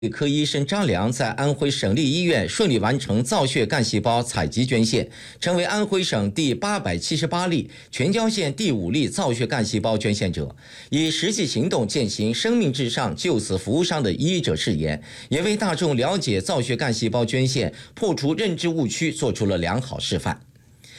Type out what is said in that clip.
科医生张良在安徽省立医院顺利完成造血干细胞采集捐献，成为安徽省第878例、全椒县第5例造血干细胞捐献者，以实际行动践行生命至上、救死扶伤的医者誓言，也为大众了解造血干细胞捐献、破除认知误区做出了良好示范。